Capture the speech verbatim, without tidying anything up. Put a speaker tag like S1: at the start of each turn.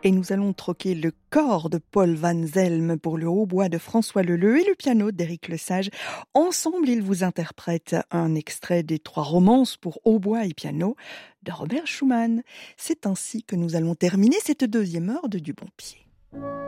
S1: Et nous allons troquer le corps de Paul Van Zelm pour le hautbois de François Leleux et le piano d'Éric Lesage. Ensemble, ils vous interprètent un extrait des trois romances pour hautbois et piano de Robert Schumann. C'est ainsi que nous allons terminer cette deuxième heure de Du Bon Pied.